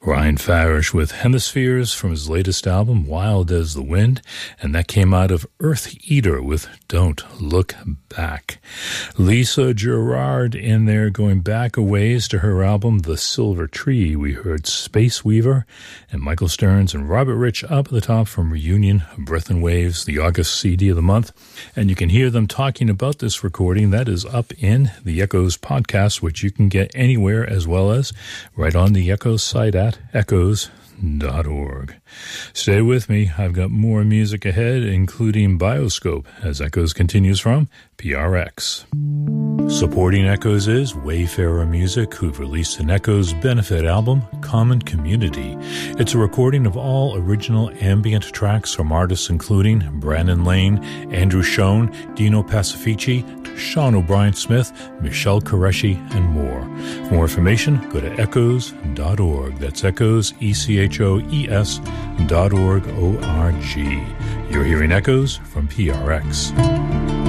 Ryan Farish with Hemispheres from his latest album, Wild as the Wind, and that came out of Earth Eater with Don't Look Back. Lisa Gerrard in there going back a ways to her album, The Silver Tree. We heard Space Weaver and Michael Stearns and Robert Rich up at the top from Reunion, Breath and Waves, the August CD of the month. And you can hear them talking about this recording. That is up in the Echoes podcast, which you can get anywhere as well as right on the Echoes site at echoes.org. Stay with me. I've got more music ahead, including Bioscope, as Echoes continues from PRX. Supporting Echoes is Wayfarer Music, who've released an Echoes benefit album, Common Community. It's a recording of all original ambient tracks from artists including Brandon Lane, Andrew Schoen, Dino Pacifici, Sean O'Brien Smith, Michelle Qureshi, and more. For more information, go to echoes.org. That's Echoes, ECHOES.org, O-R-G. You're hearing Echoes from PRX.